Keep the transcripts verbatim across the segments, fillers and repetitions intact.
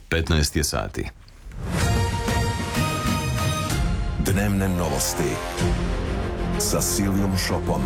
petnaest je sati. Dnevne novosti sa Silijom Šopom.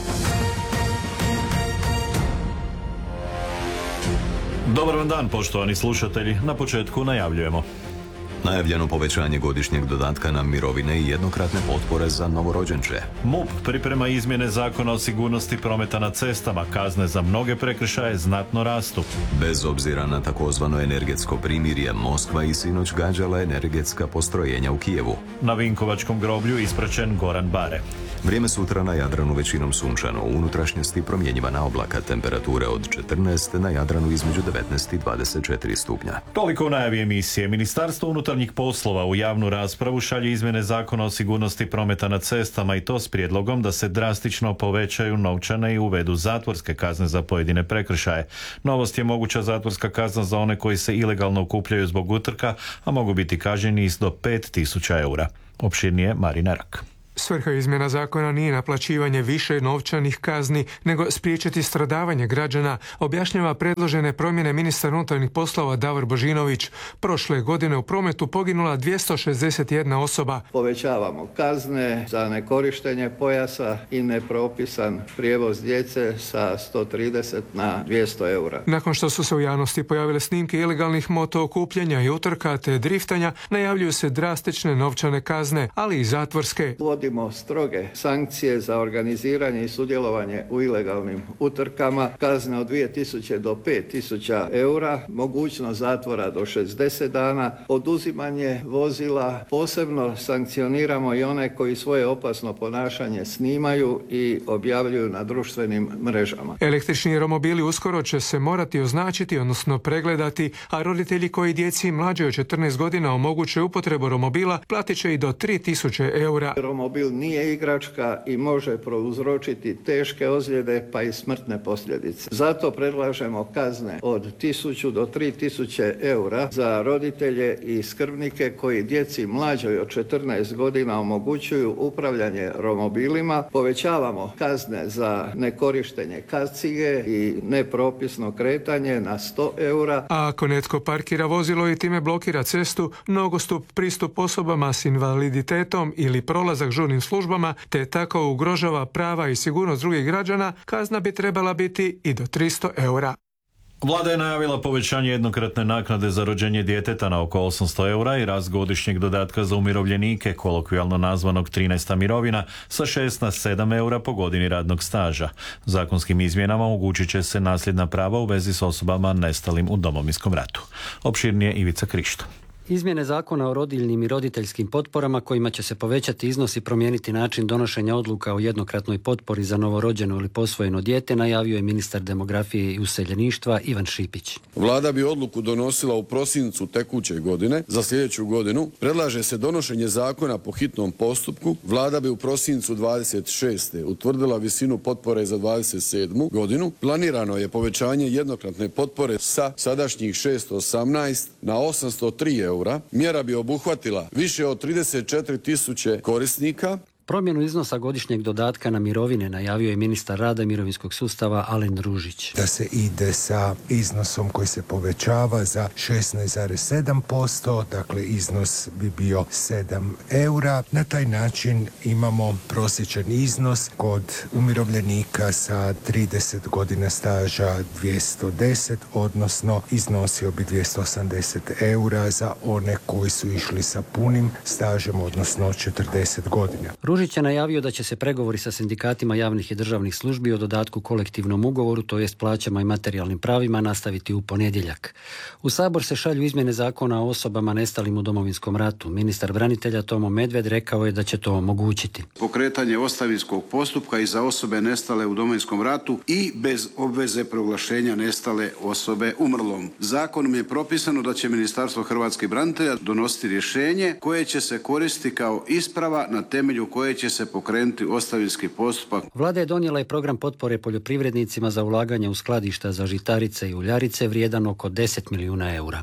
Dobar vam dan, poštovani slušatelji. Na početku najavljujemo. Najavljeno povećanje godišnjeg dodatka na mirovine i jednokratne potpore za novorođenče. MUP priprema izmjene zakona o sigurnosti prometa na cestama. Kazne za mnoge prekršaje znatno rastu. Bez obzira na takozvano energetsko primirje, Moskva i sinoć gađala energetska postrojenja u Kijevu. Na Vinkovačkom groblju ispraćen Goran Bare. Vrijeme sutra na Jadranu većinom sunčano, u unutrašnjosti promjenjivana oblaka, temperature od četrnaest, na Jadranu između devetnaest i dvadeset četiri stupnja. Toliko u najavi emisije. Ministarstvo unutarnjih poslova u javnu raspravu šalje izmjene zakona o sigurnosti prometa na cestama i to s prijedlogom da se drastično povećaju novčane i uvedu zatvorske kazne za pojedine prekršaje. Novost je moguća zatvorska kazna za one koji se ilegalno okupljaju zbog utrka, a mogu biti kažnjeni s do pet tisuća eura. Opširnije Marina Rak. Svrha izmjena zakona nije naplaćivanje više novčanih kazni, nego spriječiti stradavanje građana, objašnjava predložene promjene ministar unutarnjih poslova Davor Božinović. Prošle godine u prometu poginula dvjesto šezdeset jedna osoba. Povećavamo kazne za nekorištenje pojasa i nepropisan prijevoz djece sa sto trideset na dvjesto eura. Nakon što su se u javnosti pojavile snimke ilegalnih motookupljanja i utrka te driftanja, najavljuju se drastične novčane kazne, ali i zatvorske. Uvodimo stroge sankcije za organiziranje i sudjelovanje u ilegalnim utrkama, kazne od dvije tisuće do pet tisuća eura, mogućnost zatvora do šezdeset dana, oduzimanje vozila, posebno sankcioniramo i one koji svoje opasno ponašanje snimaju i objavljuju na društvenim mrežama. Električni romobili uskoro će se morati označiti, odnosno pregledati, a roditelji koji djeci mlađe od četrnaest godina omoguće upotrebu romobila platit će i do tri tisuće eura. Romobil nije igračka i može prouzročiti teške ozljede pa i smrtne posljedice. Zato predlažemo kazne od tisuću do tri tisuće eura za roditelje i skrbnike koji djeci mlađoj od četrnaest godina omogućuju upravljanje romobilima. Povećavamo kazne za nekorištenje kacige i nepropisno kretanje na sto eura. A ako netko parkira vozilo i time blokira cestu, nogostup, pristup osobama s invaliditetom ili prolazak žurnim službama, te tako ugrožava prava i sigurnost drugih građana, kazna bi trebala biti i do tristo eura. Vlada je najavila povećanje jednokratne naknade za rođenje djeteta na oko osamsto eura i rast godišnjeg dodatka za umirovljenike, kolokvijalno nazvanog trinaesta mirovina, sa šest na sedam eura po godini radnog staža. Zakonskim izmjenama omogućit će se nasljedna prava u vezi s osobama nestalim u Domovinskom ratu. Opširnije Ivica Krišto. Izmjene zakona o rodiljnim i roditeljskim potporama kojima će se povećati iznos i promijeniti način donošenja odluka o jednokratnoj potpori za novorođeno ili posvojeno dijete najavio je ministar demografije i useljeništva Ivan Šipić. Vlada bi odluku donosila u prosincu tekuće godine. Za sljedeću godinu predlaže se donošenje zakona po hitnom postupku. Vlada bi u prosincu dvadeset šeste utvrdila visinu potpore za dvadeset sedmu godinu. Planirano je povećanje jednokratne potpore sa sadašnjih šesto osamnaest na osamsto tri eura. Mjera bi obuhvatila više od trideset četiri tisuće korisnika. Promjenu iznosa godišnjeg dodatka na mirovine najavio je ministar rada i mirovinskog sustava Alen Ružić. Da se ide sa iznosom koji se povećava za šesnaest zarez sedam posto, dakle iznos bi bio sedam eura. Na taj način imamo prosječan iznos kod umirovljenika sa trideset godina staža dvjesto deset, odnosno iznosio bi dvjesto osamdeset eura za one koji su išli sa punim stažem, odnosno četrdeset godina. Ružić je najavio da će se pregovori sa sindikatima javnih i državnih službi o dodatku kolektivnom ugovoru, to jest plaćama i materijalnim pravima, nastaviti u ponedjeljak. U Sabor se šalju izmjene zakona o osobama nestalim u Domovinskom ratu. Ministar branitelja Tomo Medved rekao je da će to omogućiti. Pokretanje ostavinskog postupka i za osobe nestale u Domovinskom ratu i bez obveze proglašenja nestale osobe umrlom. Zakonom je propisano da će Ministarstvo hrvatskih branitelja donositi rješenje koje će se koristiti kao isprava na temelju koje će se pokrenuti ostavinski postupak. Vlada je donijela i program potpore poljoprivrednicima za ulaganje u skladišta za žitarice i uljarice vrijedan oko deset milijuna eura.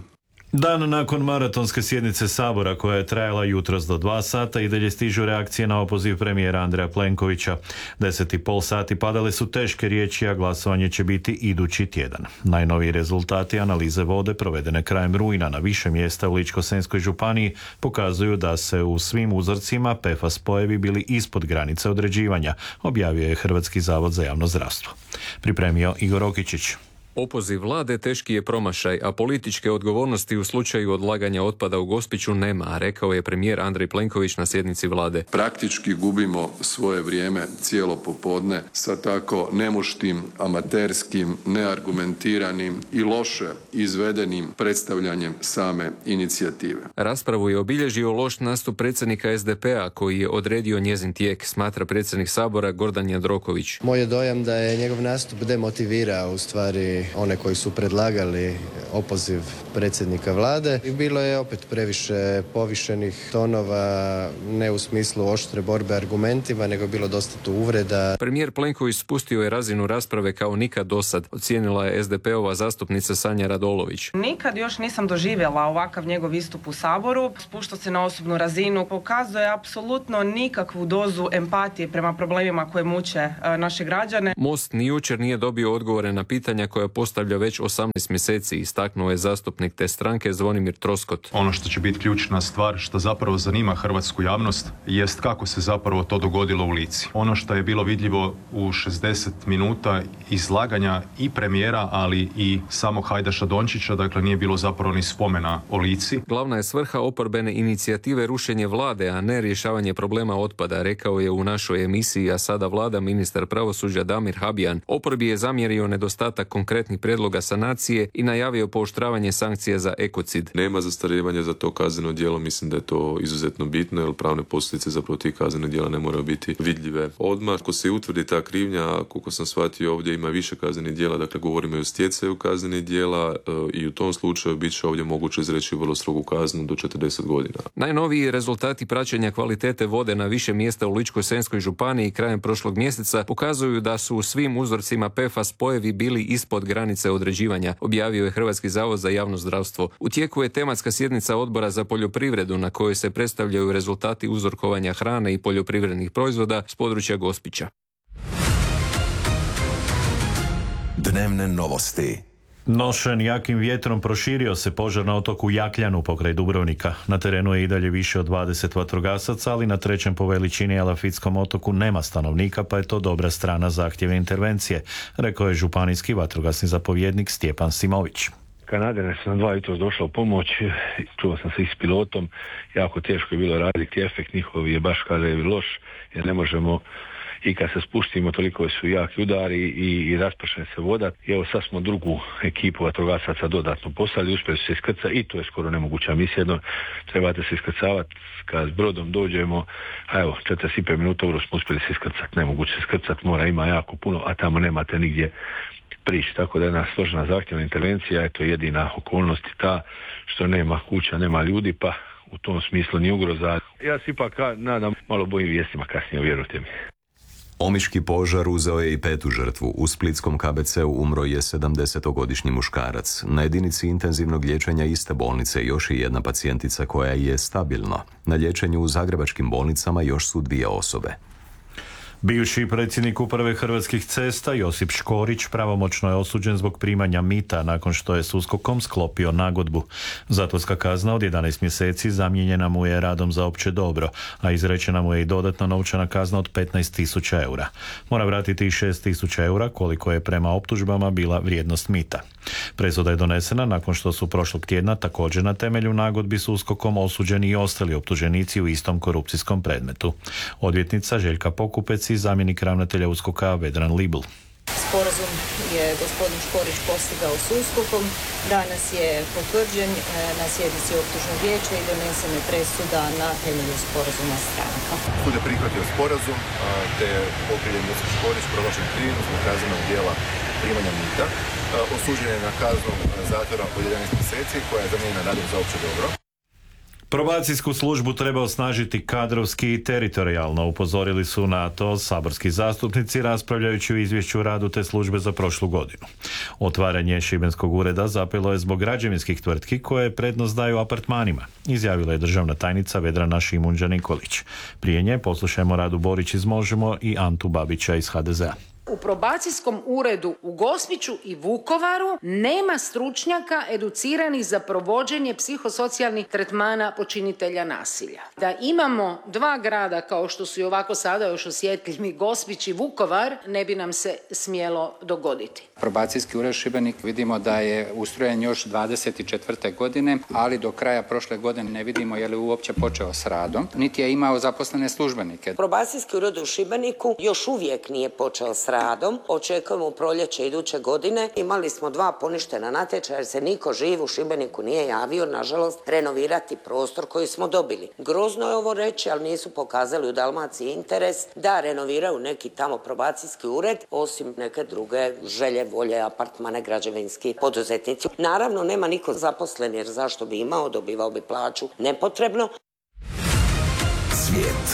Dan nakon maratonske sjednice Sabora koja je trajala jutros do dva sata i dalje stižu reakcije na opoziv premijera Andreja Plenkovića. Deset i pol sati padale su teške riječi, a glasovanje će biti idući tjedan. Najnoviji rezultati analize vode provedene krajem rujna na više mjesta u Ličko-senjskoj županiji pokazuju da se u svim uzorcima P F A S spojevi bili ispod granice određivanja, objavio je Hrvatski zavod za javno zdravstvo. Pripremio Igor Okičić. Opoziv vlade teški je promašaj, a političke odgovornosti u slučaju odlaganja otpada u Gospiću nema, rekao je premijer Andrej Plenković na sjednici vlade. Praktički gubimo svoje vrijeme cijelo popodne sa tako nemuštim, amaterskim, neargumentiranim i loše izvedenim predstavljanjem same inicijative. Raspravu je obilježio loš nastup predsjednika S D P-a koji je odredio njezin tijek, smatra predsjednik Sabora Gordan Jandroković. Moj je dojam da je njegov nastup demotivirao u stvari one koji su predlagali opoziv predsjednika vlade i bilo je opet previše povišenih tonova, ne u smislu oštre borbe argumentima, nego je bilo dosta tu uvreda. Premijer Plenković spustio je razinu rasprave kao nikad dosad, ocijenila je S D P-ova zastupnica Sanja Radolović. Nikad još nisam doživjela ovakav njegov istup u Saboru, spušta se na osobnu razinu, pokazuje apsolutno nikakvu dozu empatije prema problemima koje muče naše građane. Most ni jučer nije dobio odgovore na pitanja koja postavlja već osamnaest mjeseci, istaknuo je zastupnik te stranke Zvonimir Troskot. Ono što će biti ključna stvar, što zapravo zanima hrvatsku javnost, jest kako se zapravo to dogodilo u Lici. Ono što je bilo vidljivo u šezdeset minuta izlaganja i premijera, ali i samog Hajdaša Dončića, dakle nije bilo zapravo ni spomena o Lici. Glavna je svrha oporbene inicijative rušenje vlade, a ne rješavanje problema otpada, rekao je u našoj emisiji, a sada vlada ministar pravosuđa Damir Habijan. Oporbi je zamjerio nedostatak konkretnih prijedloga sanacije i najavio pooštravanje sankcija za ekocid. Nema zastarijevanja za to kazneno djelo, mislim da je to izuzetno bitno, jer pravne posljedice zapravo tih kaznenih djela ne moraju biti vidljive odmah. Ako se utvrdi ta krivnja, koliko sam shvatio ovdje ima više kaznenih djela, dakle govorimo i o stjecaju kaznenih djela i u tom slučaju bit će ovdje moguće izreći vrlo strogu kaznu do četrdeset godina. Najnoviji rezultati praćenja kvalitete vode na više mjesta u Ličko-senjskoj županiji krajem prošlog mjeseca pokazuju da su u svim uzorcima P F A S spojevi bili ispod granice određivanja, objavio je Hrvatski zavod za javno zdravstvo. U tijeku je tematska sjednica Odbora za poljoprivredu na kojoj se predstavljaju rezultati uzorkovanja hrane i poljoprivrednih proizvoda s područja Gospića. Dnevne novosti. Nošen jakim vjetrom proširio se požar na otoku Jakljanu pokraj Dubrovnika. Na terenu je i dalje više od dvadeset vatrogasaca, ali na trećem po veličini Elafitskom otoku nema stanovnika, pa je to dobra strana zahtjeve intervencije, rekao je županijski vatrogasni zapovjednik Stjepan Simović. Kanadene su na dva jutros došla u pomoć, čuo sam se i s pilotom, jako teško je bilo raditi, efekt njihov je baš kada je loš, jer ne možemo i kad se spustimo toliko su jaki udari i, i raspršene se voda. I evo sad smo drugu ekipu vatrogasaca dodatno poslali, uspjeli su se iskrcati i to je skoro nemoguća misija. Jedno, trebate se iskrcavati kad s brodom dođemo, a evo četrdeset i pet minuta uro smo uspjeli se iskrcati, nemoguće se iskrcati, mora ima jako puno, a tamo nemate nigdje prići, tako da je jedna složena zahtjevna intervencija, eto jedina okolnost ta što nema kuća, nema ljudi, pa u tom smislu ni ugroza. Ja se ipak nadam malo bojim vijestima kasnije, vjerujte mi. Omiški požar uzeo je i petu žrtvu. U splitskom K B C-u umro je sedamdesetogodišnji muškarac. Na jedinici intenzivnog liječenja iste bolnice još je jedna pacijentica koja je stabilno. Na liječenju u zagrebačkim bolnicama još su dvije osobe. Bivši predsjednik uprave Hrvatskih cesta Josip Škorić pravomoćno je osuđen zbog primanja mita nakon što je s USKOK-om sklopio nagodbu. Zatvorska kazna od jedanaest mjeseci zamijenjena mu je radom za opće dobro, a izrečena mu je i dodatna novčana kazna od petnaest tisuća eura. Mora vratiti i šest tisuća eura koliko je prema optužbama bila vrijednost mita. Presuda je donesena nakon što su prošlog tjedna također na temelju nagodbi s USKOK-om osuđeni i ostali optuženici u istom korupcijskom predmetu. Odvjetnica Željka Pokupec i zamjenik ravnatelja USKOK-a Vedran Libl. Sporazum je gospodin Škorić postigao s USKOK-om, danas je potvrđen na sjednici optužnog vijeća i donesena je presuda na temelju sporazuma stranaka. Sud je prihvatio sporazum, te je okrivljeni Josip Škorić proglašen krivim zbog kaznenog djela primanja mita. Osuđen je na kaznu zatvora od jedanaest mjeseci koja je zamijenjena radom za opće dobro. Probacijsku službu treba osnažiti kadrovski i teritorijalno, upozorili su na to saborski zastupnici raspravljajući o izvješću o radu te službe za prošlu godinu. Otvaranje šibenskog ureda zapelo je zbog građevinskih tvrtki koje prednost daju apartmanima, izjavila je državna tajnica Vedrana Šimunđa-Nikolić. Prije nje poslušajmo Radu Borić iz Možemo i Antu Babića iz ha de zea. U probacijskom uredu u Gospiću i Vukovaru nema stručnjaka educiranih za provođenje psihosocijalnih tretmana počinitelja nasilja. Da imamo dva grada kao što su i ovako sada još osjetljivi Gospić i Vukovar, ne bi nam se smjelo dogoditi. Probacijski ured Šibenik vidimo da je ustrojen još dvadeset četvrte godine, ali do kraja prošle godine ne vidimo je li uopće počeo s radom, niti je imao zaposlene službenike. Probacijski ured u Šibeniku još uvijek nije počeo s radom. Očekujemo proljeće iduće godine. Imali smo dva poništena natječaja jer se niko živ u Šibeniku nije javio, nažalost, renovirati prostor koji smo dobili. Grozno je ovo reći, ali nisu pokazali u Dalmaciji interes da renoviraju neki tamo probacijski ured, osim neke druge želje, volje, apartmane, građevinski poduzetnici. Naravno, nema niko zaposlen jer zašto bi imao, dobivao bi plaću nepotrebno. Svijet.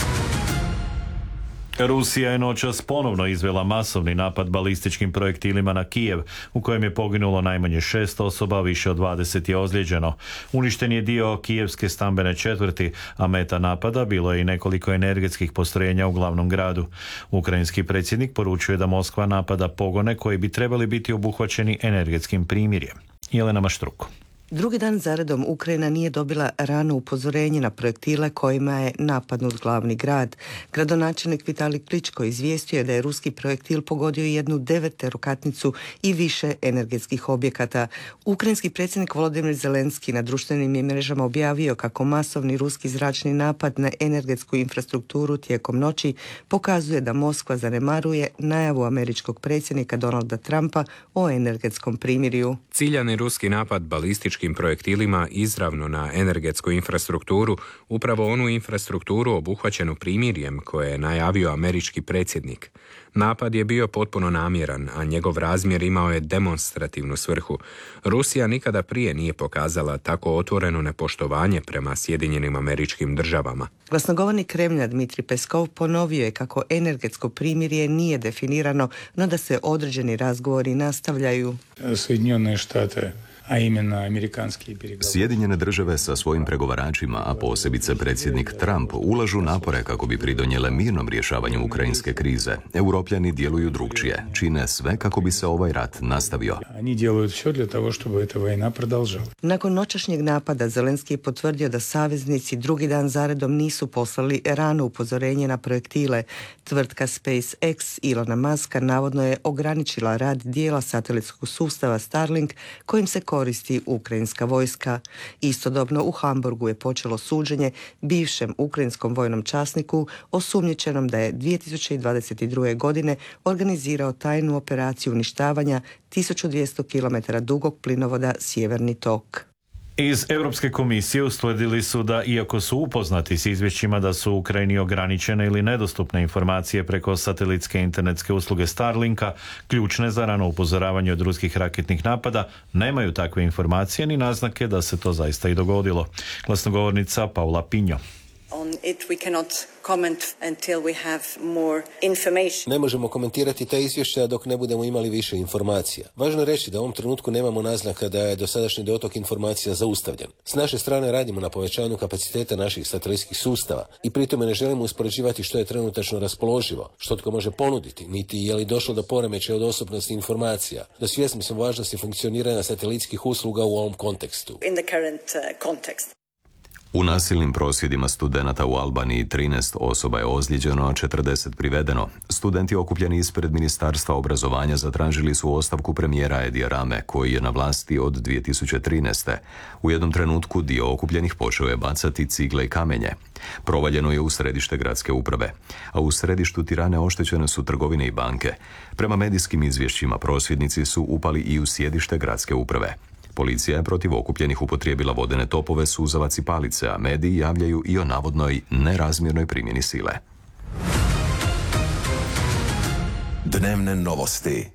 Rusija je noćas ponovno izvela masovni napad balističkim projektilima na Kijev, u kojem je poginulo najmanje šest osoba, više od dvadeset je ozlijeđeno. Uništen je dio kijevske stambene četvrti, a meta napada bilo je i nekoliko energetskih postrojenja u glavnom gradu. Ukrajinski predsjednik poručuje da Moskva napada pogone koji bi trebali biti obuhvaćeni energetskim primirjem. Jelena Maštruko. Drugi dan zaredom Ukrajina nije dobila rano upozorenje na projektile kojima je napadnut glavni grad. Gradonačelnik Vitalij Kličko izvijestio je da je ruski projektil pogodio jednu deveterokatnicu i više energetskih objekata. Ukrajinski predsjednik Volodymyr Zelenski na društvenim je mrežama objavio kako masovni ruski zračni napad na energetsku infrastrukturu tijekom noći pokazuje da Moskva zanemaruje najavu američkog predsjednika Donalda Trumpa o energetskom primirju. Ciljani ruski napad balističkim projektilima izravno na energetsku infrastrukturu, upravo onu infrastrukturu obuhvaćenu primirjem koje je najavio američki predsjednik. Napad je bio potpuno namjeran, a njegov razmjer imao je demonstrativnu svrhu. Rusija nikada prije nije pokazala tako otvoreno nepoštovanje prema Sjedinjenim Američkim Državama. Glasnogovornik Kremlja Dmitrij Peskov ponovio je kako energetsko primirje nije definirano, no da se određeni razgovori nastavljaju. Sjedinjene štate a imena amerikanski pregovori. Sjedinjene države sa svojim pregovaračima, a posebice predsjednik Trump, ulažu napore kako bi pridonijele mirnom rješavanju ukrajinske krize. Europljani djeluju drugčije, čine sve kako bi se ovaj rat nastavio. Oni djeluju sve для того, чтобы эта война продолжала. Nakon noćašnjeg napada Zelenski je potvrdio da saveznici drugi dan zaredom nisu poslali rano upozorenje na projektile. Tvrtka SpaceX Ilona Muska navodno je ograničila rad dijela satelitskog sustava Starlink kojim se koristi ukrajinska vojska. Istodobno u Hamburgu je počelo suđenje bivšem ukrajinskom vojnom časniku osumnjičenom da je dvije tisuće dvadeset druge. godine organizirao tajnu operaciju uništavanja tisuću dvjesto kilometara dugog plinovoda Sjeverni tok. Iz Europske komisije ustvrdili su da, iako su upoznati s izvješćima da su u Ukrajini ograničene ili nedostupne informacije preko satelitske internetske usluge Starlinka, ključne za rano upozoravanje od ruskih raketnih napada, nemaju takve informacije ni naznake da se to zaista i dogodilo. Glasnogovornica Paula Pinjo. On it we cannot comment until we have more information. Ne možemo komentirati ta izvješća dok ne budemo imali više informacija. Važno je reći da u ovom trenutku nemamo naznaka da je dosadašnji dotok informacija zaustavljen. S naše strane radimo na povećanju kapaciteta naših satelitskih sustava i pritome ne želimo uspoređivati što je trenutačno raspoloživo, što tko može ponuditi, niti je li došlo do poremećaja od osobnosti informacija. No svjesni smo važnosti funkcioniranja satelitskih usluga u ovom kontekstu. In the current uh, context. U nasilnim prosvjedima studenata u Albaniji trinaest osoba je ozlijeđeno, a četrdeset privedeno. Studenti okupljeni ispred Ministarstva obrazovanja zatražili su ostavku premijera Edija Rame, koji je na vlasti od dvije tisuće trinaeste. U jednom trenutku dio okupljenih počeo je bacati cigle i kamenje. Provaljeno je u središte gradske uprave, a u središtu Tirane oštećene su trgovine i banke. Prema medijskim izvješćima prosvjednici su upali i u sjedište gradske uprave. Policija je protiv okupljenih upotrijebila vodene topove, suzavac i palice, a mediji javljaju i o navodnoj nerazmjernoj primjeni sile. Dnevne novosti.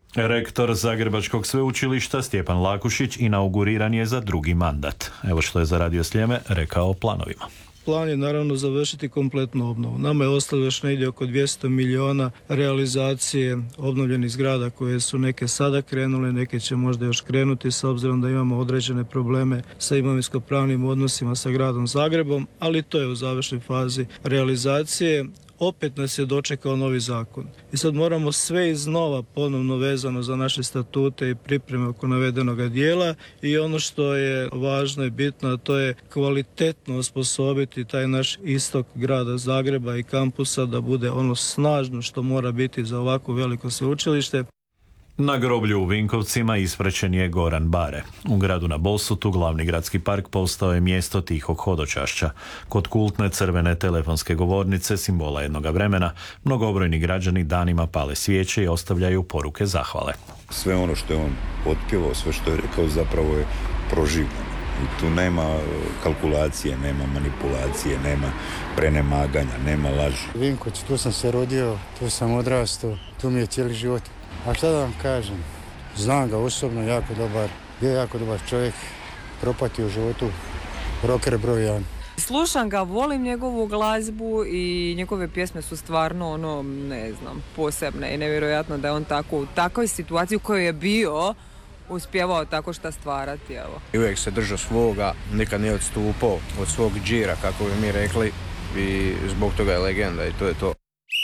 Rektor Zagrebačkog sveučilišta Stjepan Lakušić inauguriran je za drugi mandat. Evo što je za Radio Sljeme rekao o planovima. Plan je naravno završiti kompletnu obnovu. Nama je ostalo još negdje oko dvjesto milijuna realizacije obnovljenih zgrada koje su neke sada krenule, neke će možda još krenuti s obzirom da imamo određene probleme sa imovinsko-pravnim odnosima sa gradom Zagrebom, ali to je u završnoj fazi realizacije. Opet nas je dočekao novi zakon. I sad moramo sve iznova ponovno vezano za naše statute i pripreme oko navedenoga dijela i ono što je važno i bitno, to je kvalitetno osposobiti taj naš istok grada Zagreba i kampusa da bude ono snažno što mora biti za ovako veliko sveučilište. Na groblju u Vinkovcima ispraćen je Goran Bare. U gradu na Bosutu glavni gradski park postao je mjesto tihog hodočašća. Kod kultne crvene telefonske govornice, simbola jednoga vremena, mnogobrojni građani danima pale svijeće i ostavljaju poruke zahvale. Sve ono što je on otpjevao, sve što je rekao zapravo je proživljeno. I tu nema kalkulacije, nema manipulacije, nema prenemaganja, nema laži. Vinkovci, tu sam se rodio, tu sam odrastao, tu mi je cijeli život. A šta da vam kažem, znam ga osobno, jako dobar, bio jako dobar čovjek, propatio u životu, rocker broj jedan. Slušam ga, volim njegovu glazbu i njegove pjesme su stvarno, ono, ne znam, posebne i nevjerojatno da je on tako, u takvoj situaciji u kojoj je bio, uspjevao tako šta stvarati, evo. I uvijek se držao svoga, nikad nije odstupao od svog džira, kako bi mi rekli, i zbog toga je legenda i to je to.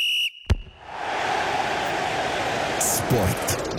Sport.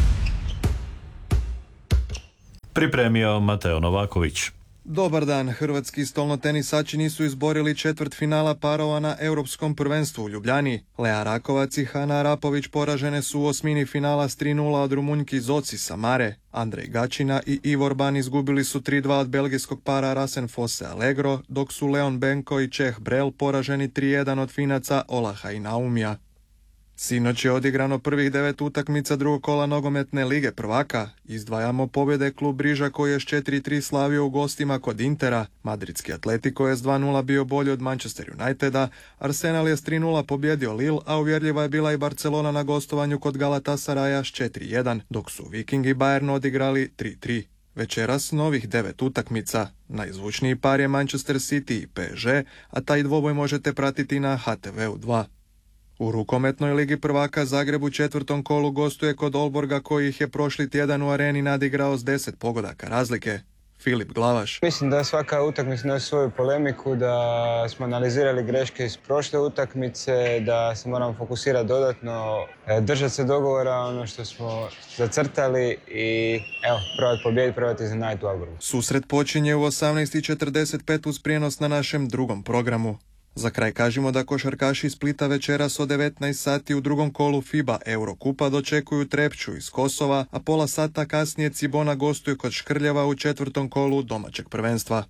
Pripremio Mateo Novaković. Dobar dan. Hrvatski stolnotenisači nisu izborili četvrt finala parova na Europskom prvenstvu u Ljubljani. Lea Rakovac i Hana Arapović poražene su u osmini finala s tri nula od Rumunjki Zoci Samare. Andrej Gačina i Ivor Ban izgubili su tri dva od belgijskog para Rasen Fosse Allegro, dok su Leon Benko i Čeh Brel poraženi tri jedan od Finaca Olaha i Naumija. Sinoć je odigrano prvih devet utakmica drugog kola nogometne lige prvaka. Izdvajamo pobjede klub Riža koji je s četiri tri slavio u gostima kod Intera. Madridski Atletico je s dva nula bio bolji od Manchester Uniteda. Arsenal je s tri nula pobjedio Lille, a uvjerljiva je bila i Barcelona na gostovanju kod Galatasaraja s četiri jedan, dok su Viking i Bayern odigrali tri tri. Večeras novih devet utakmica. Najzvučniji par je Manchester City i P S G, a taj dvoboj možete pratiti na H T V dva. U rukometnoj ligi prvaka Zagreb u četvrtom kolu gostuje kod Olborga koji ih je prošli tjedan u areni nadigrao s deset pogodaka razlike. Filip Glavaš. Mislim da svaka utakmica nosi svoju polemiku, da smo analizirali greške iz prošle utakmice, da se moramo fokusirati dodatno, držati se dogovora, ono što smo zacrtali i evo, probati pobijediti, probati iznenaditi u Olborgu. Susret počinje u osamnaest i četrdeset pet uz prijenos na našem drugom programu. Za kraj kažemo da košarkaši iz Splita večeras od devetnaest sati u drugom kolu FIBA Eurokupa dočekuju Trepču iz Kosova, a pola sata kasnije Cibona gostuje kod Škrljeva u četvrtom kolu domaćeg prvenstva.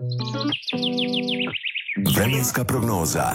Vremenska prognoza.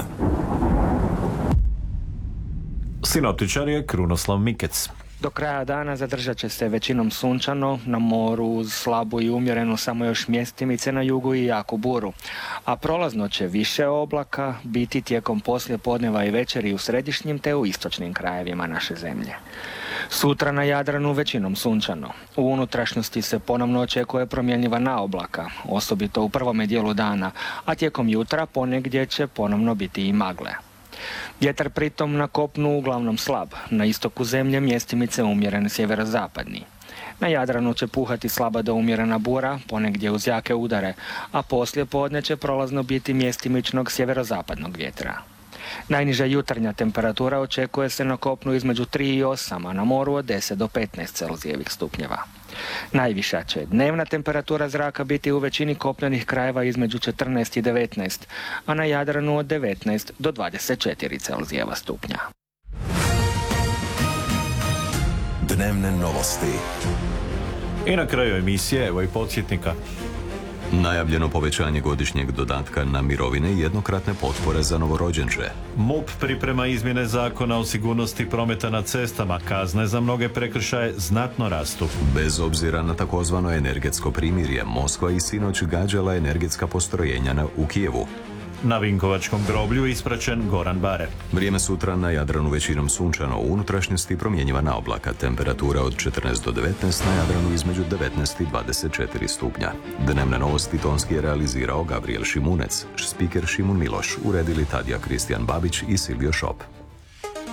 Sinoptičar je Krunoslav Mikec. Do kraja dana zadržat će se većinom sunčano, na moru uz slabu i umjerenu samo još mjestimice na jugu i jaku buru. A prolazno će više oblaka biti tijekom poslijepodneva i večeri u središnjim te u istočnim krajevima naše zemlje. Sutra na Jadranu većinom sunčano. U unutrašnjosti se ponovno očekuje promjenjiva naoblaka, osobito u prvome dijelu dana, a tijekom jutra ponegdje će ponovno biti i magle. Vjetar pritom na kopnu uglavnom slab, na istoku zemlje mjestimice umjeren sjeverozapadni. Na Jadranu će puhati slaba do umjerena bura, ponegdje uz jake udare, a poslije podne će prolazno biti mjestimičnog sjeverozapadnog vjetra. Najniža jutarnja temperatura očekuje se na kopnu između tri i osam, a na moru od deset do petnaest celzijevih stupnjeva. Najviša će dnevna temperatura zraka biti u većini kopnenih krajeva između četrnaest i devetnaest, a na Jadranu od devetnaest do dvadeset četiri celzijeva stupnja. Dnevne novosti. I na kraju emisije, evo i podsjetnika. Najavljeno povećanje godišnjeg dodatka na mirovine i jednokratne potpore za novorođenče. MUP priprema izmjene zakona o sigurnosti prometa na cestama. Kazne za mnoge prekršaje znatno rastu. Bez obzira na takozvano energetsko primirje, Moskva i sinoć gađala energetska postrojenja u Kijevu. Na Vinkovačkom groblju ispraćen Goran Bare. Vrijeme sutra na Jadranu većinom sunčano, u unutrašnjosti promjenjivana oblaka, temperatura od četrnaest do devetnaest, na Jadranu između devetnaest i dvadeset četiri stupnja. Dnevne novosti tonski je realizirao Gabriel Šimunec, spiker Šimun Miloš, uredili Tadija Kristijan Babić i Silvio Šop.